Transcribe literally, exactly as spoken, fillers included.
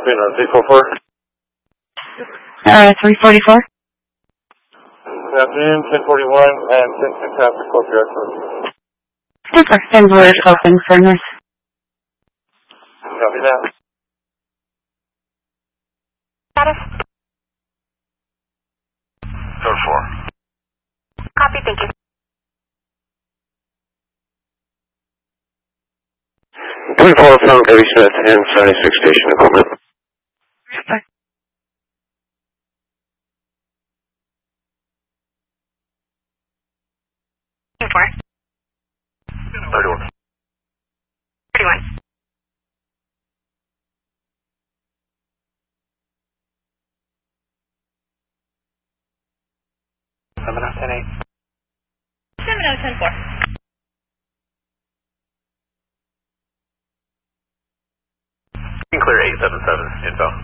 Copy, on three four four. Uh, three forty-four. Good afternoon, ten forty-one, and six fantastic close your excellence. Super. ten four is open for North. Copy that. Status? Code four. Copy, thank you. twenty-four from Debbie Smith and seventy-six station equipment. Super. Four. thirty-one. thirty-one. seven oh ten eight. seven oh ten four. Clear eight seven seven, info.